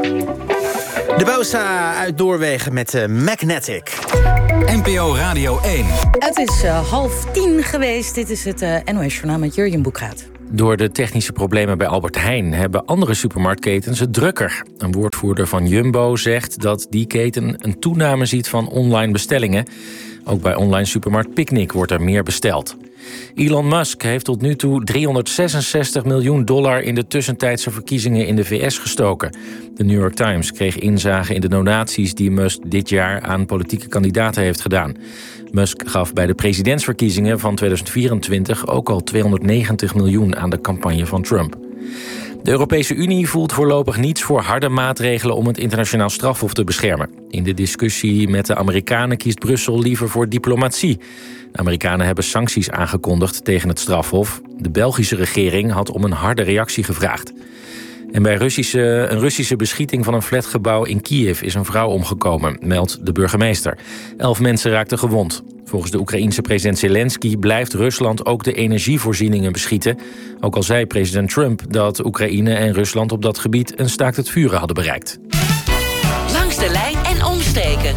De Bosa uit Noorwegen met Magnetic. NPO Radio 1. Het is 9:30 geweest. Dit is het NOS-journaal met Jurjen Boekraat. Door de technische problemen bij Albert Heijn hebben andere supermarktketens het drukker. Een woordvoerder van Jumbo zegt dat die keten een toename ziet van online bestellingen. Ook bij online supermarkt Picnic wordt er meer besteld. Elon Musk heeft tot nu toe $366 miljoen in de tussentijdse verkiezingen in de VS gestoken. De New York Times kreeg inzage in de donaties die Musk dit jaar aan politieke kandidaten heeft gedaan. Musk gaf bij de presidentsverkiezingen van 2024 ook al $290 miljoen aan de campagne van Trump. De Europese Unie voelt voorlopig niets voor harde maatregelen om het internationaal strafhof te beschermen. In de discussie met de Amerikanen kiest Brussel liever voor diplomatie. De Amerikanen hebben sancties aangekondigd tegen het strafhof. De Belgische regering had om een harde reactie gevraagd. En bij een Russische beschieting van een flatgebouw in Kiev is een vrouw omgekomen, meldt de burgemeester. 11 mensen raakten gewond. Volgens de Oekraïense president Zelensky blijft Rusland ook de energievoorzieningen beschieten. Ook al zei president Trump dat Oekraïne en Rusland op dat gebied een staakt het vuren hadden bereikt. Langs de lijn en omstreken.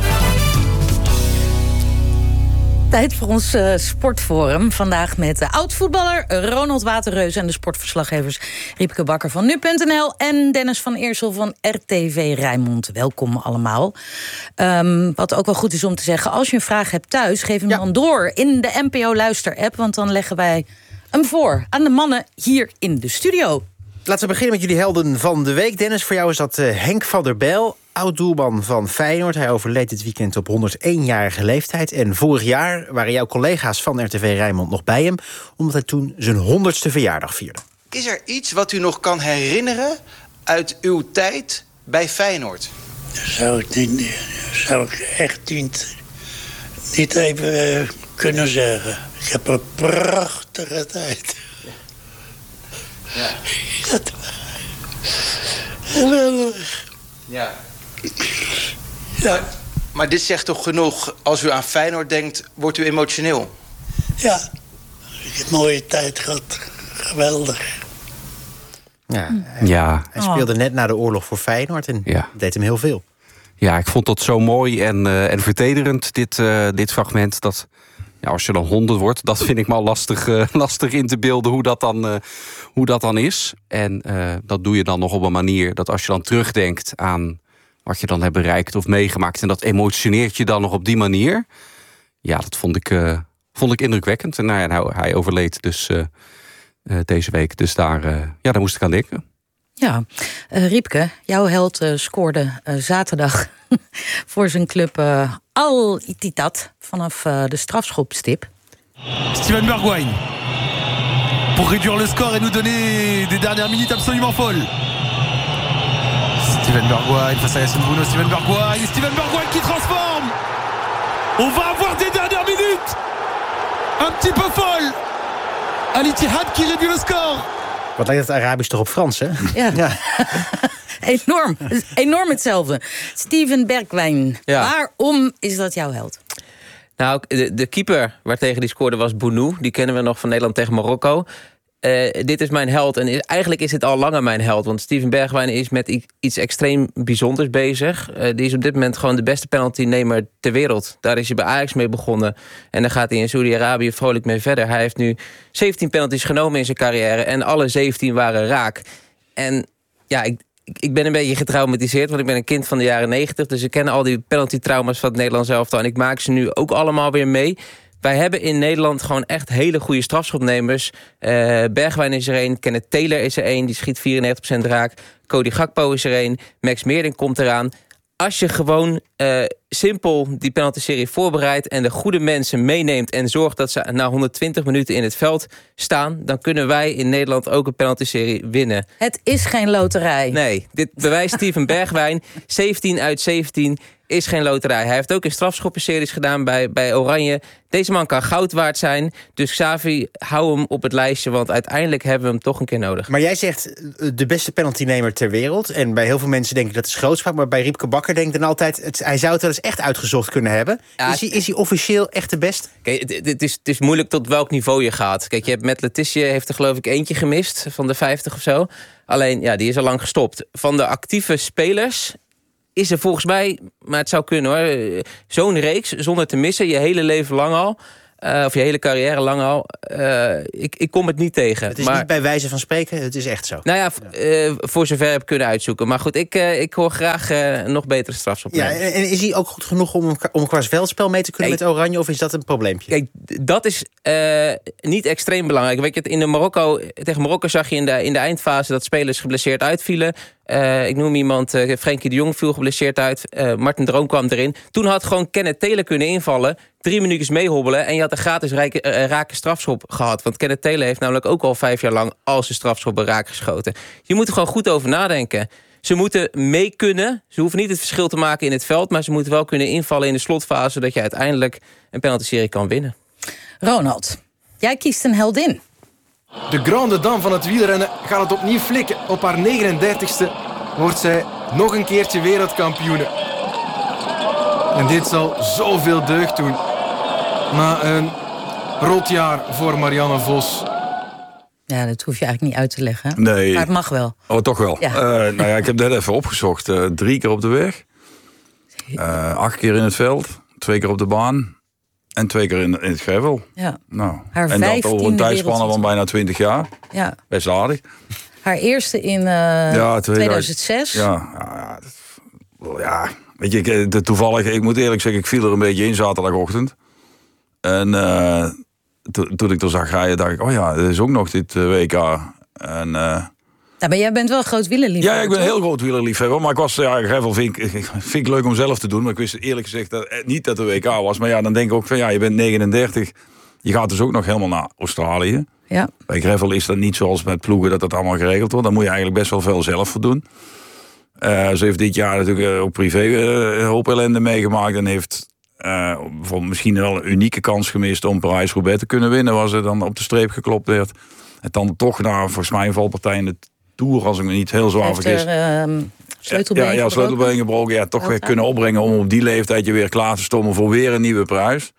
Tijd voor ons sportforum. Vandaag met de oud-voetballer Ronald Waterreus en de sportverslaggevers Riepke Bakker van Nu.nl en Dennis van Eersel van RTV Rijnmond. Welkom allemaal. Wat ook wel goed is om te zeggen, als je een vraag hebt thuis, geef hem dan door in de NPO Luister-app, want dan leggen wij hem voor aan de mannen hier in de studio. Laten we beginnen met jullie helden van de week. Dennis, voor jou is dat Henk van der Bijl, oud-doelman van Feyenoord. Hij overleed dit weekend op 101-jarige leeftijd. En vorig jaar waren jouw collega's van RTV Rijnmond nog bij hem, omdat hij toen zijn 100ste verjaardag vierde. Is er iets wat u nog kan herinneren uit uw tijd bij Feyenoord? Zou ik echt niet even kunnen zeggen. Ik heb een prachtige tijd. Ja. Ja. Ja. Maar dit zegt toch genoeg, als u aan Feyenoord denkt, wordt u emotioneel? Ja, ik heb een mooie tijd gehad. Geweldig. Hij speelde net na de oorlog voor Feyenoord en deed hem heel veel. Ja, ik vond dat zo mooi en vertederend, dit fragment. Dat als je dan 100 wordt, dat vind ik maar lastig in te beelden hoe dat dan is. En dat doe je dan nog op een manier dat als je dan terugdenkt aan wat je dan hebt bereikt of meegemaakt, en dat emotioneert je dan nog op die manier. Ja, dat vond ik indrukwekkend. En hij overleed dus deze week. Dus daar moest ik aan denken. Ja, Riepke, jouw held scoorde zaterdag voor zijn club Al Ittihad vanaf de strafschopstip. Steven Bergwijn. Pour réduire le score et nous donner des dernières minutes absolument folles. Steven Bergwijn face à Yassine Bouno. Steven Bergwijn qui transforme. On va avoir des dernières minutes. Un petit peu folle. Al Ittihad qui réduit le score. Wat lijkt het Arabisch toch op Frans, hè? Ja. Enorm hetzelfde. Steven Bergwijn, waarom is dat jouw held? Nou, de keeper waartegen die scoorde was Bounou. Die kennen we nog van Nederland tegen Marokko. Dit is mijn held. En eigenlijk is dit al langer mijn held. Want Steven Bergwijn is met iets extreem bijzonders bezig. Die is op dit moment gewoon de beste penaltynemer ter wereld. Daar is hij bij Ajax mee begonnen. En dan gaat hij in Saudi-Arabië vrolijk mee verder. Hij heeft nu 17 penalties genomen in zijn carrière. En alle 17 waren raak. En ja, ik ben een beetje getraumatiseerd, want ik ben een kind van de jaren 90. Dus ik ken al die penalty-trauma's van het Nederlands elftal. En ik maak ze nu ook allemaal weer mee. Wij hebben in Nederland gewoon echt hele goede strafschopnemers. Bergwijn is er een, Kenneth Taylor is er een, die schiet 94% raak. Cody Gakpo is er een, Max Meerdink komt eraan. Als je gewoon simpel die penalty-serie voorbereidt en de goede mensen meeneemt en zorgt dat ze na 120 minuten in het veld staan, dan kunnen wij in Nederland ook een penalty-serie winnen. Het is geen loterij. Nee, dit bewijst Steven Bergwijn. 17 uit 17 is geen loterij. Hij heeft ook in strafschoppenseries gedaan bij Oranje. Deze man kan goud waard zijn. Dus Xavi, hou hem op het lijstje, want uiteindelijk hebben we hem toch een keer nodig. Maar jij zegt de beste penaltynemer ter wereld. En bij heel veel mensen denk ik dat is grootspraak. Maar bij Riepke Bakker denk ik dan altijd, hij zou het wel eens eens echt uitgezocht kunnen hebben. Ja, is hij officieel echt de beste? Kijk, het is moeilijk tot welk niveau je gaat. Kijk, je hebt met Letitia heeft er geloof ik eentje gemist van de 50 of zo. Alleen, ja, die is al lang gestopt. Van de actieve spelers is er volgens mij, maar het zou kunnen hoor, zo'n reeks zonder te missen, je hele leven lang al. Of je hele carrière lang al. Ik kom het niet tegen. Het is niet bij wijze van spreken, het is echt zo. Nou ja, voor zover heb ik kunnen uitzoeken. Maar goed, ik hoor graag nog betere strafschopnemen. Ja, en is hij ook goed genoeg om qua veldspel mee te kunnen met Oranje? Of is dat een probleempje? Kijk, dat is niet extreem belangrijk. Weet je, tegen Marokko zag je in de eindfase dat spelers geblesseerd uitvielen. Ik noem iemand, Frenkie de Jong viel geblesseerd uit. Martin Droom kwam erin. Toen had gewoon Kenneth Taylor kunnen invallen. 3 minuutjes meehobbelen en je had een gratis rake strafschop gehad. Want Kenneth Taylor heeft namelijk ook al 5 jaar lang al zijn strafschoppen raak geschoten. Je moet er gewoon goed over nadenken. Ze moeten mee kunnen. Ze hoeven niet het verschil te maken in het veld, maar ze moeten wel kunnen invallen in de slotfase, zodat je uiteindelijk een penalty-serie kan winnen. Ronald, jij kiest een heldin. De grande dame van het wielrennen gaat het opnieuw flikken. Op haar 39ste wordt zij nog een keertje wereldkampioene. En dit zal zoveel deugd doen. Na een rot jaar voor Marianne Vos. Ja, dat hoef je eigenlijk niet uit te leggen. Nee. Maar het mag wel. Oh, toch wel. Ja. Nou ja, ik heb net even opgezocht. 3 keer op de weg. 8 keer in het veld. 2 keer op de baan. En 2 keer in het gravel. Ja. Nou, Haar en dat over een tijdspanne van bijna 20 jaar. Ja. Best aardig. Haar eerste in 2006. Ja. Weet je, toevallig, ik moet eerlijk zeggen, ik viel er een beetje in zaterdagochtend. En toen ik er zag rijden, dacht ik, oh ja, er is ook nog dit WK. En, maar jij bent wel een groot wielerliefhebber. Ja, ik ben een heel groot wielerliefhebber. Maar ik was, gravel vind ik leuk om zelf te doen. Maar ik wist eerlijk gezegd niet dat de WK was. Maar ja, dan denk ik ook van, ja, je bent 39. Je gaat dus ook nog helemaal naar Australië. Ja. Bij gravel is dat niet zoals met ploegen dat allemaal geregeld wordt. Dan moet je eigenlijk best wel veel zelf voor doen. Ze heeft dit jaar natuurlijk ook privé een hoop ellende meegemaakt. En heeft misschien wel een unieke kans gemist om Parijs-Roubaix te kunnen winnen. Waar ze dan op de streep geklopt werd. En dan toch naar, volgens mij, een valpartij in de Tour, als ik me niet heel zwaar vergis. Sleutelbeen sleutelbeen gebroken. Ja, toch weer kunnen opbrengen om op die leeftijd je weer klaar te stomen voor weer een nieuwe prijs.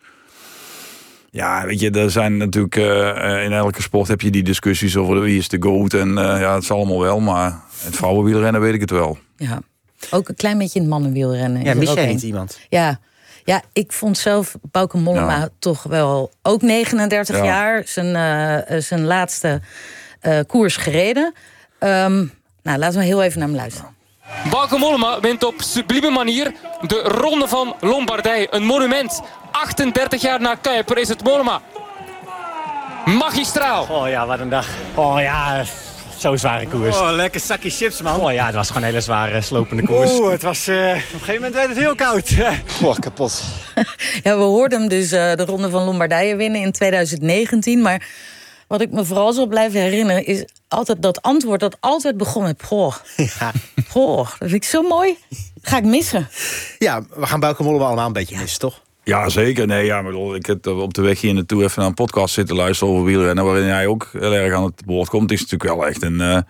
Ja, weet je, er zijn natuurlijk in elke sport heb je die discussies over wie is de GOAT. En het is allemaal wel, maar het vrouwenwielrennen weet ik het wel. Ja, ook een klein beetje in het mannenwielrennen. Ja, mis jij niet iemand? Ja, ik vond zelf Bauke Mollema toch wel ook 39 jaar. Zijn laatste koers gereden. Laten we heel even naar hem luisteren. Bauke Mollema wint op sublieme manier de Ronde van Lombardije. Een monument. 38 jaar na Kuiper is het Mollema. Magistraal. Oh ja, wat een dag. Oh ja, zo'n zware koers. Oh, lekker zakje chips, man. Oh ja, het was gewoon een hele zware, slopende koers. Het was, op een gegeven moment werd het heel koud. Oh, kapot. Ja, we hoorden hem dus de Ronde van Lombardije winnen in 2019. Maar wat ik me vooral zal blijven herinneren is altijd dat antwoord dat altijd begon met poh. Ja. Poh, dat vind ik zo mooi. Ga ik missen. Ja, we gaan Bauke Mollema allemaal een beetje missen, toch? Ja, zeker. Nee, ik heb op de weg hier naartoe even naar een podcast zitten luisteren over wielrennen, waarin hij ook heel erg aan het woord komt. Het is natuurlijk wel echt een...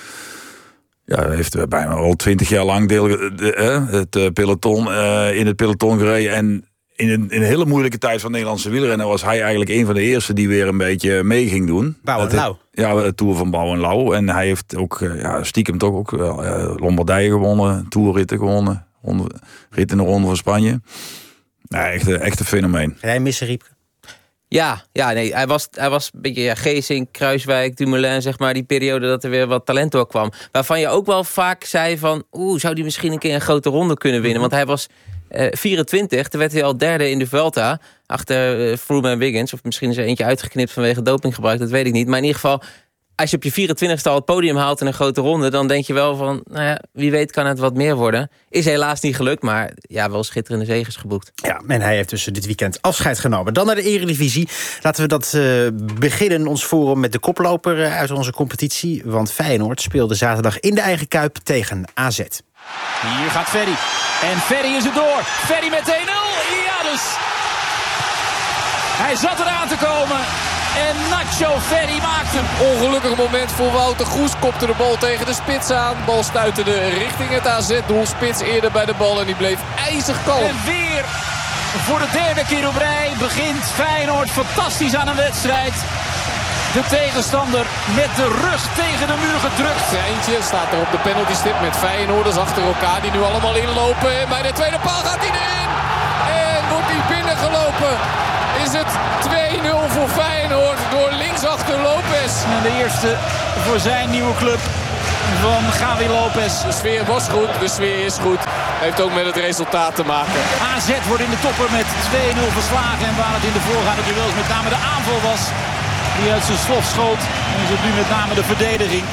hij heeft bijna al 20 jaar lang het peloton in het peloton gereden. En in een hele moeilijke tijd van Nederlandse wielrennen was hij eigenlijk een van de eerste die weer een beetje mee ging doen. Bouw en Lau. Ja, de Tour van Bouw en Lau. En hij heeft ook stiekem toch ook Lombardije gewonnen, Tourritten gewonnen, rit in de Ronde van Spanje. Nee, echt een fenomeen. Ga jij missen, Riepke? Ja, nee, hij was een beetje Geesink, Kruiswijk, Dumoulin, zeg maar, die periode dat er weer wat talent doorkwam. Waarvan je ook wel vaak zei van, zou die misschien een keer een grote ronde kunnen winnen? Want hij was 24, toen werd hij al derde in de Vuelta, achter Froome en Wiggins. Of misschien is er eentje uitgeknipt vanwege dopinggebruik, dat weet ik niet. Maar in ieder geval, als je op je 24e al het podium haalt in een grote ronde, dan denk je wel van, wie weet kan het wat meer worden. Is helaas niet gelukt, maar wel schitterende zeges geboekt. Ja, en hij heeft dus dit weekend afscheid genomen. Dan naar de Eredivisie. Laten we dat beginnen, ons forum, met de koploper uit onze competitie. Want Feyenoord speelde zaterdag in de eigen Kuip tegen AZ. Hier gaat Ferry. En Ferry is er door. Ferry met 1-0. Ja, dus. Hij zat eraan te komen. En Nacho Ferry maakt hem. Ongelukkig moment voor Wouter Goes. Kopte de bal tegen de spits aan. Bal stuiterde richting het AZ-doel. Spits eerder bij de bal en die bleef ijzig kalm. En weer voor de derde keer op rij begint Feyenoord fantastisch aan een wedstrijd. De tegenstander met de rug tegen de muur gedrukt. Eentje staat er op de penaltystip met Feyenoorders achter elkaar die nu allemaal inlopen. En bij de tweede paal gaat hij erin. En wordt hij binnengelopen. Is het 2-0 voor Feyenoord door linksachter Lopez. En de eerste voor zijn nieuwe club van Javi Lopez. De sfeer was goed, de sfeer is goed. Heeft ook met het resultaat te maken. AZ wordt in de topper met 2-0 verslagen. En waar het in de voorgaande duels met name de aanval was die uit zijn slof schoot. En is het nu met name de verdediging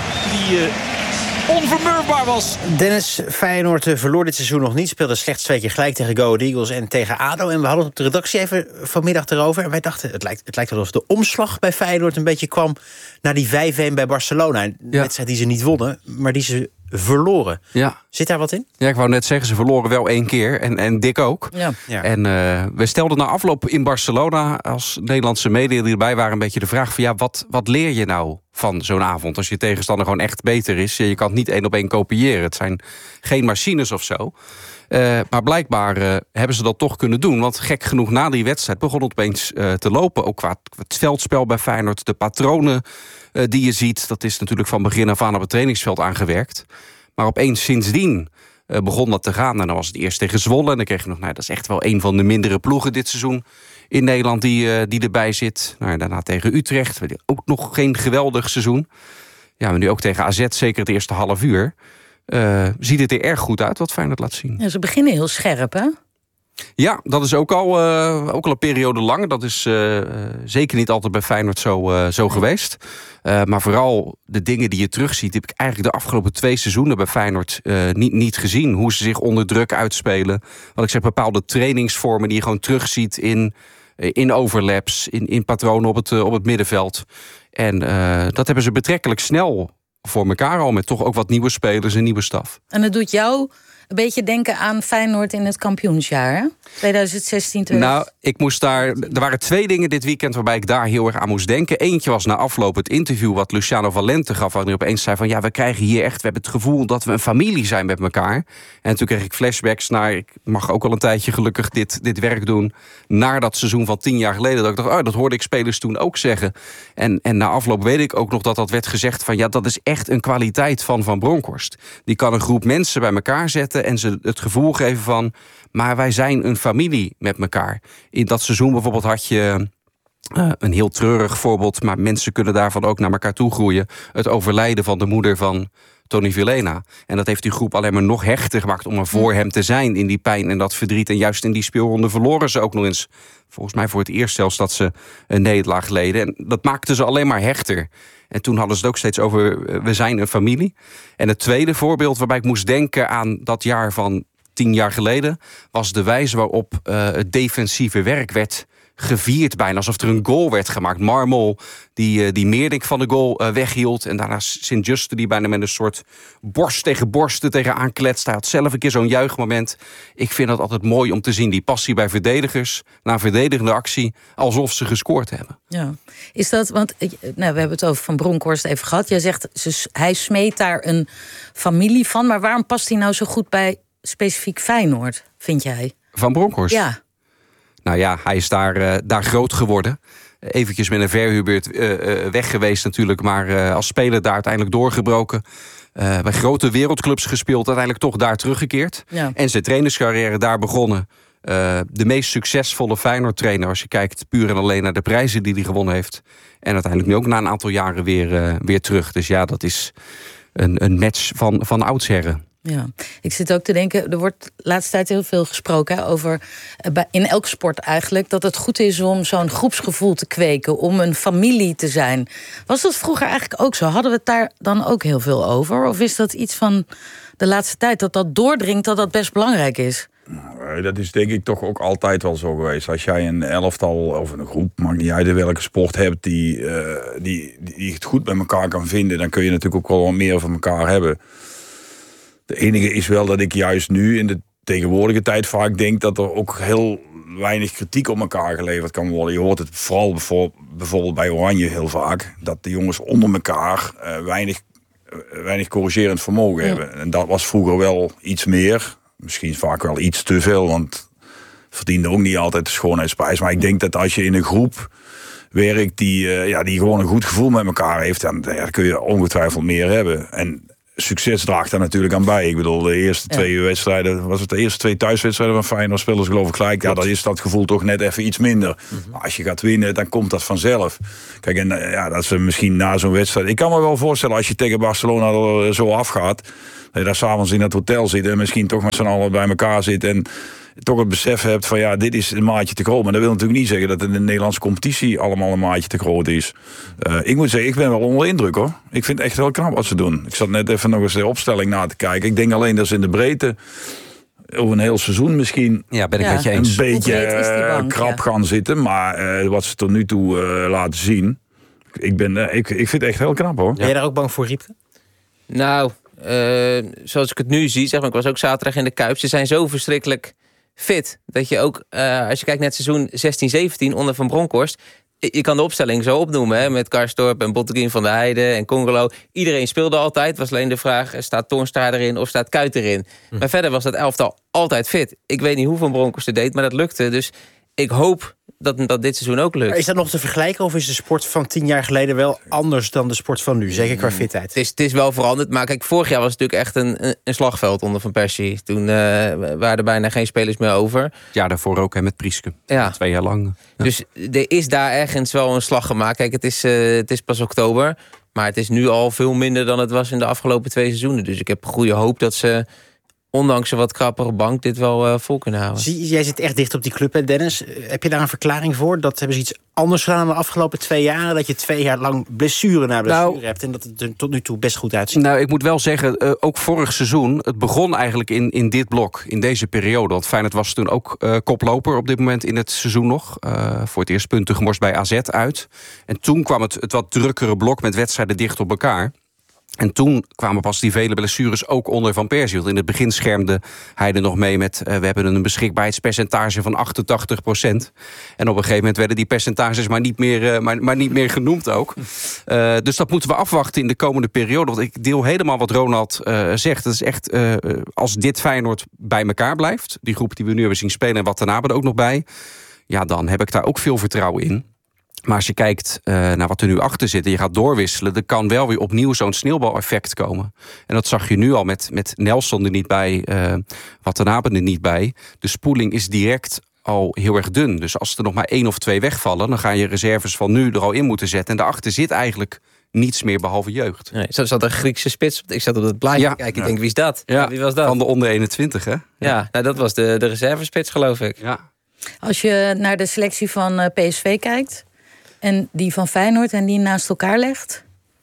die onvermurfbaar was. Dennis, Feyenoord verloor dit seizoen nog niet. Speelde slechts 2 keer gelijk tegen Go Ahead Eagles en tegen ADO. En we hadden het op de redactie even vanmiddag erover. En wij dachten, het lijkt wel alsof de omslag bij Feyenoord een beetje kwam naar die 5-1 bij Barcelona. Een wedstrijd die ze niet wonnen, maar die ze verloren. Ja. Zit daar wat in? Ja, ik wou net zeggen, ze verloren wel 1 keer. En Dick ook. Ja. En we stelden na afloop in Barcelona, als Nederlandse media die erbij waren, een beetje de vraag van wat leer je nou van zo'n avond? Als je tegenstander gewoon echt beter is. Je kan het niet 1 op 1 kopiëren. Het zijn geen machines of zo. Maar blijkbaar hebben ze dat toch kunnen doen. Want gek genoeg na die wedstrijd begon het opeens te lopen. Ook qua het veldspel bij Feyenoord. De patronen die je ziet. Dat is natuurlijk van begin af aan op het trainingsveld aangewerkt. Maar opeens sindsdien begon dat te gaan. En dan was het eerst tegen Zwolle. En dan kreeg je nog, dat is echt wel een van de mindere ploegen dit seizoen in Nederland die erbij zit. Daarna tegen Utrecht. Ook nog geen geweldig seizoen. Ja, maar nu ook tegen AZ, zeker het eerste half uur. Ziet het er erg goed uit wat Feyenoord laat zien. Ja, ze beginnen heel scherp, hè? Ja, dat is ook al een periode lang. Dat is zeker niet altijd bij Feyenoord zo geweest. Maar vooral de dingen die je terugziet, heb ik eigenlijk de afgelopen 2 seizoenen bij Feyenoord niet gezien. Hoe ze zich onder druk uitspelen. Wat ik zeg, bepaalde trainingsvormen die je gewoon terugziet in overlaps, in patronen op het middenveld. En dat hebben ze betrekkelijk snel voor elkaar al, met toch ook wat nieuwe spelers en nieuwe staf. En het doet jou een beetje denken aan Feyenoord in het kampioensjaar, hè? 2016, 20... Nou, er waren 2 dingen dit weekend waarbij ik daar heel erg aan moest denken. Eentje was na afloop het interview wat Luciano Valente gaf, waarin hij opeens zei van we krijgen hier echt, we hebben het gevoel dat we een familie zijn met elkaar. En toen kreeg ik flashbacks naar, ik mag ook al een tijdje gelukkig dit werk doen, naar dat seizoen van 10 jaar geleden. Dat ik dacht, dat hoorde ik spelers toen ook zeggen. En na afloop weet ik ook nog dat werd gezegd van dat is echt een kwaliteit van Bronkhorst. Die kan een groep mensen bij elkaar zetten en ze het gevoel geven van, maar wij zijn een familie met elkaar. In dat seizoen bijvoorbeeld had je een heel treurig voorbeeld, maar mensen kunnen daarvan ook naar elkaar toe groeien. Het overlijden van de moeder van Tony Villena. En dat heeft die groep alleen maar nog hechter gemaakt om er voor hem te zijn in die pijn en dat verdriet. En juist in die speelronde verloren ze ook nog eens, volgens mij voor het eerst zelfs, dat ze een nederlaag leden. En dat maakte ze alleen maar hechter. En toen hadden ze het ook steeds over, we zijn een familie. En het tweede voorbeeld waarbij ik moest denken aan dat jaar van 10 jaar geleden, was de wijze waarop het defensieve werk werd gevierd, bijna alsof er een goal werd gemaakt. Marmol, die Meerdink van de goal weghield. En daarna Sint-Juste, die bijna met een soort borst tegen borsten tegenaan kletst. Hij had zelf een keer zo'n juichmoment. Ik vind dat altijd mooi om te zien. Die passie bij verdedigers, na een verdedigende actie, alsof ze gescoord hebben. Ja, is dat, want we hebben het over Van Bronckhorst even gehad. Jij zegt, hij smeet daar een familie van. Maar waarom past hij nou zo goed bij specifiek Feyenoord, vind jij? Van Bronckhorst? Ja. Nou ja, hij is daar groot geworden. Eventjes met een verhuurbeurt weg geweest natuurlijk, maar als speler daar uiteindelijk doorgebroken. Bij grote wereldclubs gespeeld, uiteindelijk toch daar teruggekeerd. Ja. En zijn trainerscarrière daar begonnen. De meest succesvolle Feyenoord-trainer, als je kijkt puur en alleen naar de prijzen die hij gewonnen heeft. En uiteindelijk nu ook na een aantal jaren weer terug. Dus ja, dat is een match van oudsherren. Ja, ik zit ook te denken, er wordt de laatste tijd heel veel gesproken over, in elke sport eigenlijk, dat het goed is om zo'n groepsgevoel te kweken, om een familie te zijn. Was dat vroeger eigenlijk ook zo? Hadden we het daar dan ook heel veel over? Of is dat iets van de laatste tijd, dat doordringt, dat best belangrijk is? Dat is denk ik toch ook altijd wel zo geweest. Als jij een elftal of een groep, maakt niet uit welke sport hebt, die het goed met elkaar kan vinden, dan kun je natuurlijk ook wel wat meer van elkaar hebben. De enige is wel dat ik juist nu in de tegenwoordige tijd vaak denk dat er ook heel weinig kritiek op elkaar geleverd kan worden. Je hoort het vooral bijvoorbeeld bij Oranje heel vaak, dat de jongens onder elkaar weinig corrigerend vermogen hebben. En dat was vroeger wel iets meer. Misschien vaak wel iets te veel, want verdiende ook niet altijd de schoonheidsprijs. Maar ik denk dat als je in een groep werkt die gewoon een goed gevoel met elkaar heeft, dan kun je ongetwijfeld meer hebben. En succes draagt daar natuurlijk aan bij. Ik bedoel, de eerste 2 wedstrijden, was het de eerste 2 thuiswedstrijden van Feyenoord, spelen ze geloof ik gelijk. Ja, dan is dat gevoel toch net even iets minder. Maar als je gaat winnen, dan komt dat vanzelf. Kijk, en dat ze misschien na zo'n wedstrijd... Ik kan me wel voorstellen, als je tegen Barcelona er zo afgaat, dat je daar s'avonds in het hotel zit en misschien toch met z'n allen bij elkaar zit en toch het besef hebt van dit is een maatje te groot. Maar dat wil natuurlijk niet zeggen dat in de Nederlandse competitie allemaal een maatje te groot is. Ik moet zeggen, ik ben wel onder indruk hoor. Ik vind het echt heel knap wat ze doen. Ik zat net even nog eens de opstelling na te kijken. Ik denk alleen dat ze in de breedte over een heel seizoen misschien ben ik met je eens. Een beetje krap gaan zitten. Maar wat ze tot nu toe laten zien, ik vind het echt heel knap hoor. Ben je daar ook bang voor, Riepke? Nou, zoals ik het nu zie, zeg maar, ik was ook zaterdag in de Kuip. Ze zijn zo verschrikkelijk fit. Dat je ook, als je kijkt naar het seizoen 16-17 onder Van Bronckhorst, je kan de opstelling zo opnoemen, hè, met Karsdorp en Botteguin van der Heijden en Congolo. Iedereen speelde altijd. Was alleen de vraag, staat Toornstra erin of staat Kuyt erin? Maar verder was dat elftal altijd fit. Ik weet niet hoe Van Bronckhorst het deed, maar dat lukte. Dus ik hoop dat dit seizoen ook lukt. Maar is dat nog te vergelijken of is de sport van 10 jaar geleden wel anders dan de sport van nu? Zeker qua fitheid. Het is wel veranderd, maar kijk, vorig jaar was het natuurlijk echt een slagveld onder Van Persie. Toen waren er bijna geen spelers meer over. Ja, daarvoor ook met Prieske. Ja. 2 jaar lang. Ja. Dus er is daar ergens wel een slag gemaakt. Kijk, het is pas oktober, maar het is nu al veel minder dan het was in de afgelopen 2 seizoenen. Dus ik heb goede hoop dat ze, ondanks een wat krappere bank, dit wel vol kunnen houden. Jij zit echt dicht op die club, hè, Dennis. Heb je daar een verklaring voor? Dat hebben ze iets anders gedaan de afgelopen 2 jaar? Dat je 2 jaar lang blessure na blessure hebt en dat het er tot nu toe best goed uitziet? Nou, ik moet wel zeggen, ook vorig seizoen, het begon eigenlijk in dit blok, in deze periode. Want Feyenoord was toen ook koploper op dit moment in het seizoen nog. Voor het eerst punten gemorst bij AZ uit. En toen kwam het wat drukkere blok met wedstrijden dicht op elkaar. En toen kwamen pas die vele blessures ook onder Van Persie. In het begin schermde hij er nog mee met, we hebben een beschikbaarheidspercentage van 88%. En op een gegeven moment werden die percentages maar niet meer genoemd ook. Dus dat moeten we afwachten in de komende periode. Want ik deel helemaal wat Ronald zegt. Het is echt, als dit Feyenoord bij elkaar blijft, die groep die we nu hebben zien spelen en wat daarna er ook nog bij, ja, dan heb ik daar ook veel vertrouwen in. Maar als je kijkt naar wat er nu achter zit en je gaat doorwisselen, er kan wel weer opnieuw zo'n sneeuwbaleffect komen. En dat zag je nu al met Nelson er niet bij, Watanabe er niet bij. De spoeling is direct al heel erg dun. Dus als er nog maar 1 of 2 wegvallen, dan ga je reserves van nu er al in moeten zetten. En daarachter zit eigenlijk niets meer behalve jeugd. Nee, zo zat een Griekse spits. Ik zat op het blaadje te kijken. Ik denk, wie is dat? Ja, wie was dat? Van de onder 21, hè? Ja, nou, dat was de reservespits, geloof ik. Ja. Als je naar de selectie van PSV kijkt en die van Feyenoord en die naast elkaar legt,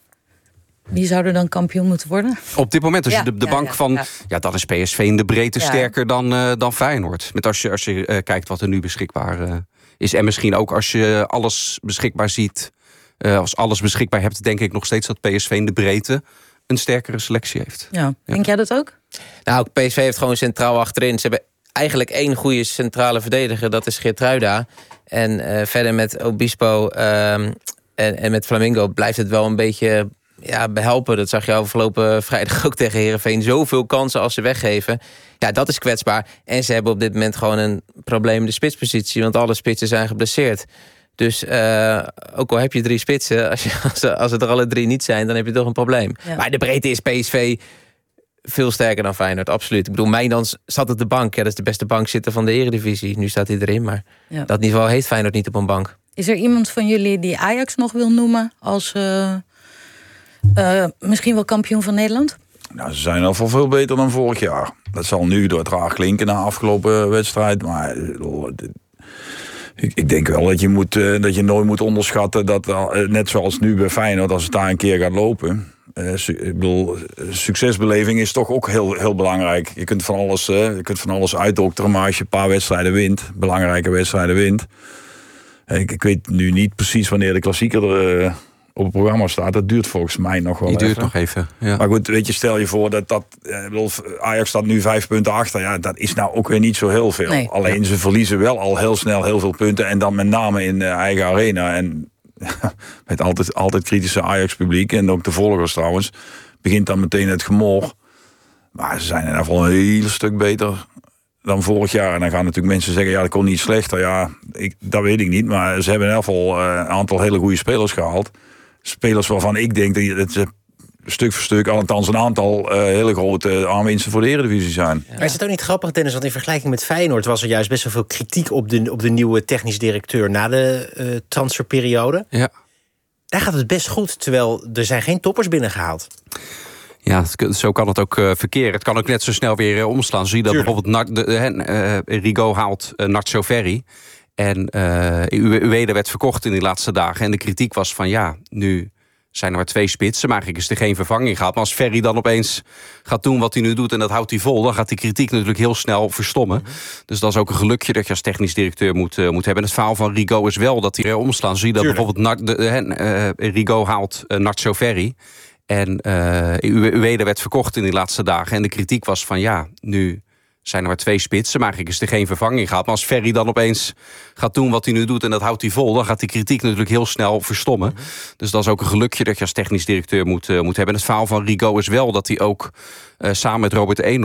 wie zou er dan kampioen moeten worden? Op dit moment, als je de bank van, dan is PSV in de breedte sterker dan Feyenoord. Met als je kijkt wat er nu beschikbaar is. En misschien ook als je alles beschikbaar ziet, als alles beschikbaar hebt, denk ik nog steeds dat PSV in de breedte een sterkere selectie heeft. Ja. Denk jij dat ook? Nou, PSV heeft gewoon centraal achterin. Ze hebben eigenlijk 1 goede centrale verdediger, dat is Geertruida. En verder met Obispo en met Flamingo blijft het wel een beetje behelpen. Dat zag je afgelopen vrijdag ook tegen Heerenveen. Zoveel kansen als ze weggeven. Ja, dat is kwetsbaar. En ze hebben op dit moment gewoon een probleem in de spitspositie, want alle spitsen zijn geblesseerd. Dus ook al heb je 3 spitsen, als het er alle 3 niet zijn, dan heb je toch een probleem. Ja. Maar de breedte is PSV veel sterker dan Feyenoord, absoluut. Ik bedoel, Mijndans zat op de bank. Ja, dat is de beste bankzitter van de Eredivisie. Nu staat hij erin, maar dat niveau heeft Feyenoord niet op een bank. Is er iemand van jullie die Ajax nog wil noemen als misschien wel kampioen van Nederland? Nou, ze zijn al veel beter dan vorig jaar. Dat zal nu door het raar klinken na afgelopen wedstrijd, maar ik denk wel dat je nooit moet onderschatten dat, net zoals nu bij Feyenoord, als het daar een keer gaat lopen, ik bedoel, succesbeleving is toch ook heel, heel belangrijk. Je kunt van alles uitdokteren, maar als je een paar wedstrijden wint, belangrijke wedstrijden wint. Ik weet nu niet precies wanneer de klassieker op het programma staat, dat duurt volgens mij nog wel even. Die duurt nog even, ja. Maar goed, weet je, stel je voor dat Ajax staat nu 5 punten achter. Ja, dat is nou ook weer niet zo heel veel. Nee. Alleen ze verliezen wel al heel snel heel veel punten. En dan met name in eigen arena. En met altijd kritische Ajax-publiek. En ook de volgers trouwens. Begint dan meteen het gemor. Maar ze zijn in ieder geval een heel stuk beter dan vorig jaar. En dan gaan natuurlijk mensen zeggen, ja, dat kon niet slechter. Ja, dat weet ik niet. Maar ze hebben in ieder geval een aantal hele goede spelers gehaald. Spelers waarvan ik denk dat ze stuk voor stuk, althans een aantal hele grote aanwinsten voor de Eredivisie zijn. Ja. Maar is het ook niet grappig, Dennis, want in vergelijking met Feyenoord was er juist best wel veel kritiek op de nieuwe technisch directeur na de transferperiode. Ja. Daar gaat het best goed, terwijl er zijn geen toppers binnengehaald. Ja, zo kan het ook verkeren. Het kan ook net zo snel weer omslaan. Zie je dat bijvoorbeeld Rigaud haalt Nacho Ferry. En Ueda werd verkocht in die laatste dagen. En de kritiek was van ja, nu zijn er maar 2 spitsen. Maar eigenlijk is er geen vervanging gehad. Maar als Ferry dan opeens gaat doen wat hij nu doet en dat houdt hij vol, dan gaat die kritiek natuurlijk heel snel verstommen. Dus dat is ook een gelukje dat je als technisch directeur moet hebben. En het verhaal van Rigaud is wel dat hij weer omslaan. Zie je dat bijvoorbeeld Rigaud haalt Nacho Ferry. En Ueda werd verkocht in die laatste dagen. En de kritiek was van ja, nu zijn er maar 2 spitsen. Maar eigenlijk is er geen vervanging gehad. Maar als Ferry dan opeens gaat doen wat hij nu doet en dat houdt hij vol, dan gaat die kritiek natuurlijk heel snel verstommen. Dus dat is ook een gelukje dat je als technisch directeur moet hebben. En het verhaal van Rigaud is wel dat hij ook samen met Robert Eenhoorn